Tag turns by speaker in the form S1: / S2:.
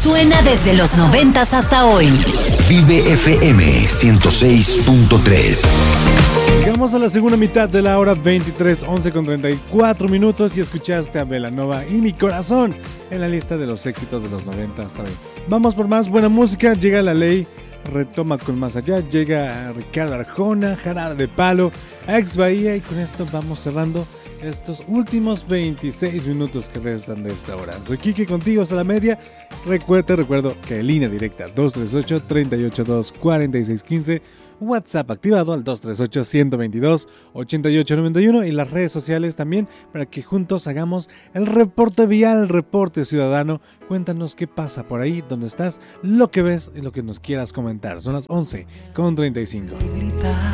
S1: Suena desde los 90s hasta hoy.
S2: Vive FM 106.3.
S3: Llegamos a la segunda mitad de la hora 23, 11 con 34 minutos y escuchaste a Belanova y Mi Corazón en la lista de los éxitos de los 90 hasta hoy. Vamos por más buena música, llega La Ley, retoma con Más Allá, llega Ricardo Arjona, Jarabe de Palo, Ex Bahía y con esto vamos cerrando estos últimos 26 minutos que restan de esta hora. Soy Kike contigo hasta la media. Recuerdo que línea directa 238-382-4615, WhatsApp activado al 238-122-8891 y las redes sociales también para que juntos hagamos el reporte vial, el reporte ciudadano. Cuéntanos qué pasa por ahí, dónde estás, lo que ves y lo que nos quieras comentar. Son las 11:35.